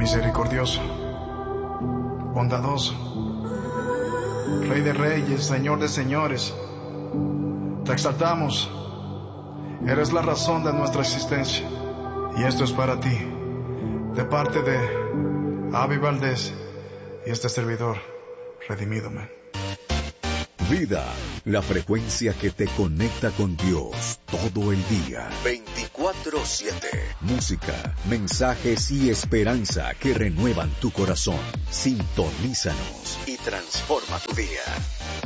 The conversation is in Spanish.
misericordioso, bondadoso, Rey de reyes, Señor de señores. Te exaltamos, eres la razón de nuestra existencia, y esto es para ti, de parte de Avi Valdés y este servidor, redimido, man. Vida, la frecuencia que te conecta con Dios todo el día. 24/7. Música, mensajes y esperanza que renuevan tu corazón. Sintonízanos y transforma tu día.